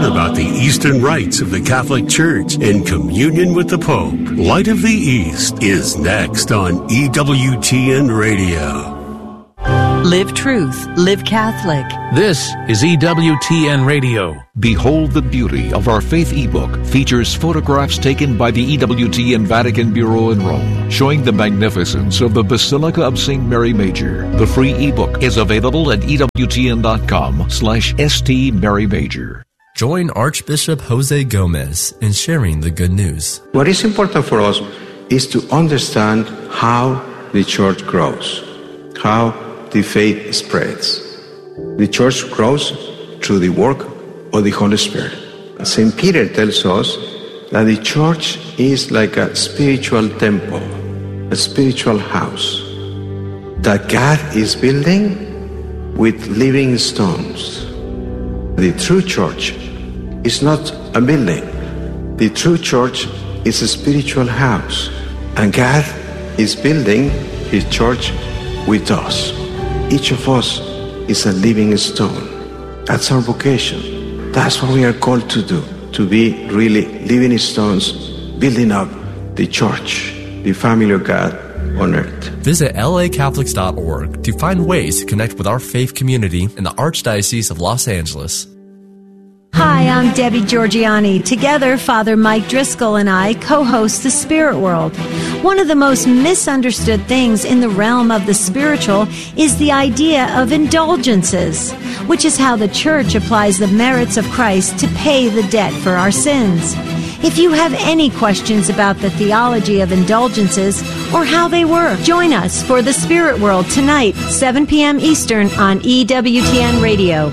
about the Eastern rites of the Catholic Church and communion with the Pope. Light of the East is next on EWTN Radio. Live truth, live Catholic. This is EWTN Radio. Behold the Beauty of Our Faith ebook features photographs taken by the EWTN Vatican Bureau in Rome, showing the magnificence of the Basilica of St. Mary Major. The free ebook is available at EWTN.com/St. Mary Major. Join Archbishop Jose Gomez in sharing the good news. What is important for us is to understand how the church grows, how the faith spreads. The church grows through the work of the Holy Spirit. St. Peter tells us that the church is like a spiritual temple, a spiritual house that God is building with living stones. The true church is not a building. The true church is a spiritual house, and God is building His church with us. Each of us is a living stone. That's our vocation. That's what we are called to do, to be really living stones, building up the church, the family of God on earth. Visit lacatholics.org to find ways to connect with our faith community in the Archdiocese of Los Angeles. Hi, I'm Debbie Georgiani. Together, Father Mike Driscoll and I co-host The Spirit World. One of the most misunderstood things in the realm of the spiritual is the idea of indulgences, which is how the Church applies the merits of Christ to pay the debt for our sins. If you have any questions about the theology of indulgences or how they work, join us for The Spirit World tonight, 7 p.m. Eastern on EWTN Radio.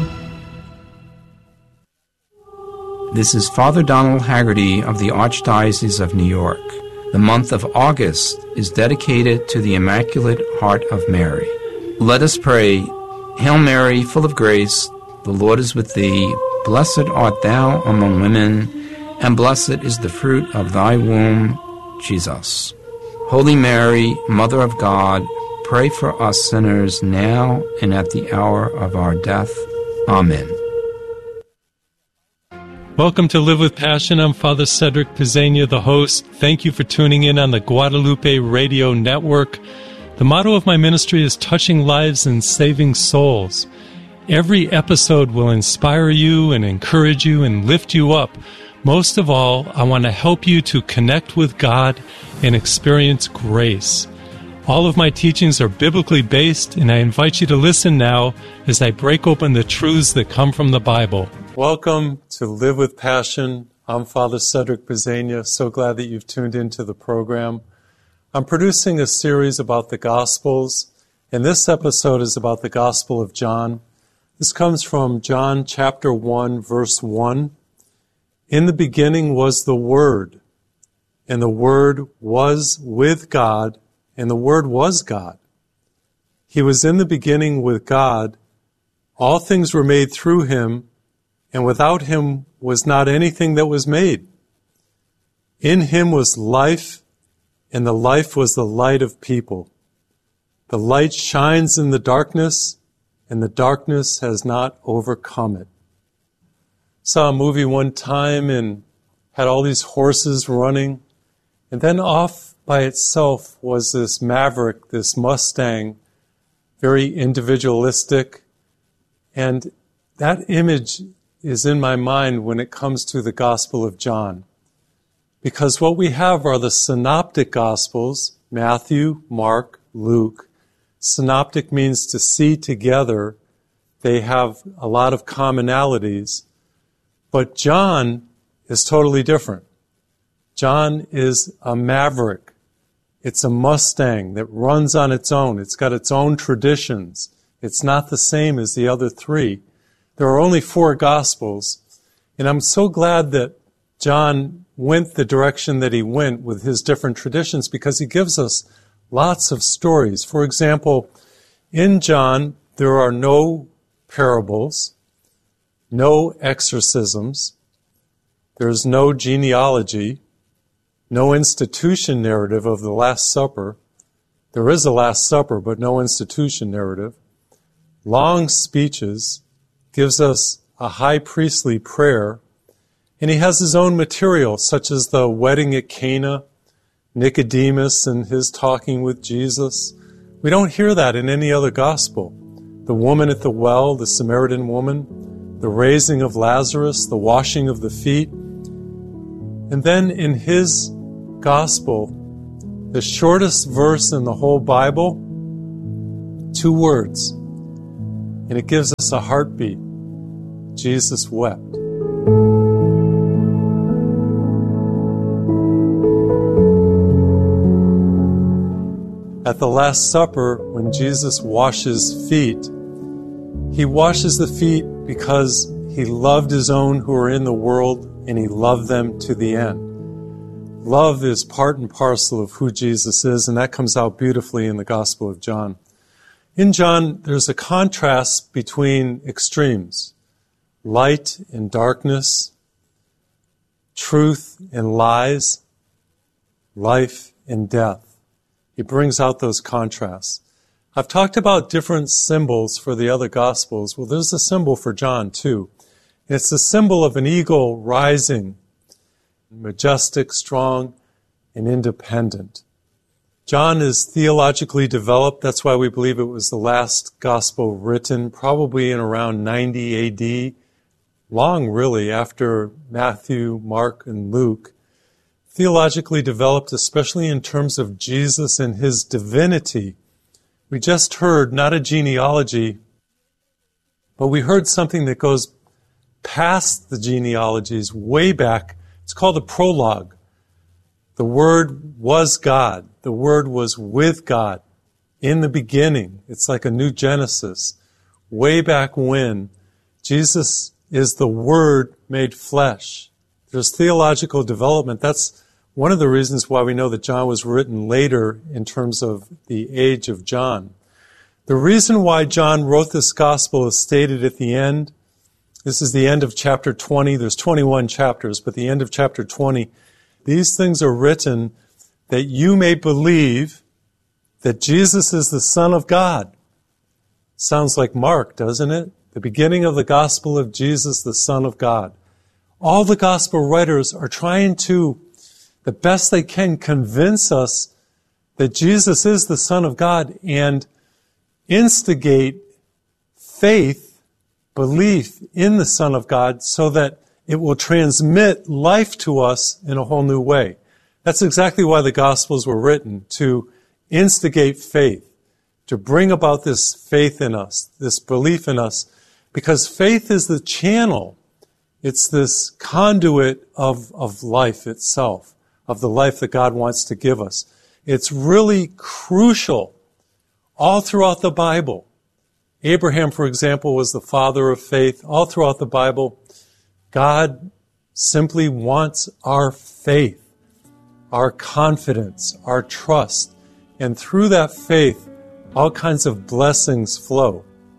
This is Father Donald Haggerty of the Archdiocese of New York. The month of August is dedicated to the Immaculate Heart of Mary. Let us pray. Hail Mary, full of grace, the Lord is with thee. Blessed art thou among women, and blessed is the fruit of thy womb, Jesus. Holy Mary, Mother of God, pray for us sinners now and at the hour of our death. Amen. Welcome to Live with Passion. I'm Father Cedric Pizzania, the host. Thank you for tuning in on the Guadalupe Radio Network. The motto of my ministry is touching lives and saving souls. Every episode will inspire you and encourage you and lift you up. Most of all, I want to help you to connect with God and experience grace. All of my teachings are biblically based, and I invite you to listen now as I break open the truths that come from the Bible. Welcome to Live with Passion. I'm Father Cedric Pizzania. So glad that you've tuned into the program. I'm producing a series about the Gospels, and this episode is about the Gospel of John. This comes from John chapter 1, verse 1. In the beginning was the Word, and the Word was with God, and the Word was God. He was in the beginning with God. All things were made through Him, and without Him was not anything that was made. In Him was life, and the life was the light of people. The light shines in the darkness, and the darkness has not overcome it. Saw a movie one time and had all these horses running, and then off by itself was this Maverick, this Mustang, very individualistic, and that image is in my mind when it comes to the Gospel of John. Because what we have are the synoptic Gospels, Matthew, Mark, Luke. Synoptic means to see together. They have a lot of commonalities. But John is totally different. John is a maverick. It's a Mustang that runs on its own. It's got its own traditions. It's not the same as the other three. There are only 4 Gospels, and I'm so glad that John went the direction that he went with his different traditions because he gives us lots of stories. For example, in John, there are no parables, no exorcisms, there's no genealogy, no institution narrative of the Last Supper. There is a Last Supper, but no institution narrative. Long speeches, gives us a high priestly prayer, And he has his own material, such as the wedding at Cana, Nicodemus and his talking with Jesus. We don't hear that in any other gospel. The woman at the well, the Samaritan woman, the raising of Lazarus, the washing of the feet. And then in his gospel, the shortest verse in the whole Bible, 2 words, and it gives us a heartbeat. Jesus wept. At the Last Supper, when Jesus washes feet, he washes the feet because he loved his own who are in the world, and he loved them to the end. Love is part and parcel of who Jesus is, and that comes out beautifully in the Gospel of John. In John, there's a contrast between extremes, light and darkness, truth and lies, life and death. He brings out those contrasts. I've talked about different symbols for the other Gospels. Well, there's a symbol for John, too. It's the symbol of an eagle rising, majestic, strong, and independent. John is theologically developed. That's why we believe it was the last Gospel written, probably in around 90 A.D., long, really, after Matthew, Mark, and Luke. Theologically developed, especially in terms of Jesus and his divinity. We just heard not a genealogy, but we heard something that goes past the genealogies, way back. It's called the prologue. The Word was God. The Word was with God in the beginning. It's like a new Genesis. Way back when, Jesus is the Word made flesh. There's theological development. That's one of the reasons why we know that John was written later in terms of the age of John. The reason why John wrote this gospel is stated at the end. This is the end of chapter 20. There's 21 chapters, but the end of chapter 20. These things are written that you may believe that Jesus is the Son of God. Sounds like Mark, doesn't it? The beginning of the gospel of Jesus, the Son of God. All the gospel writers are trying to, the best they can, convince us that Jesus is the Son of God and instigate faith, belief in the Son of God so that it will transmit life to us in a whole new way. That's exactly why the Gospels were written, to instigate faith, to bring about this faith in us, this belief in us, because faith is the channel. It's this conduit of life itself, of the life that God wants to give us. It's really crucial all throughout the Bible. Abraham, for example, was the father of faith. All throughout the Bible, God simply wants our faith, our confidence, our trust. And through that faith, all kinds of blessings flow.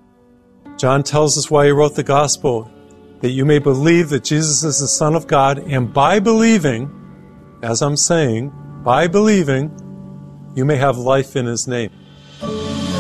John tells us why he wrote the gospel, that you may believe that Jesus is the Son of God, and by believing, as I'm saying, by believing, you may have life in his name.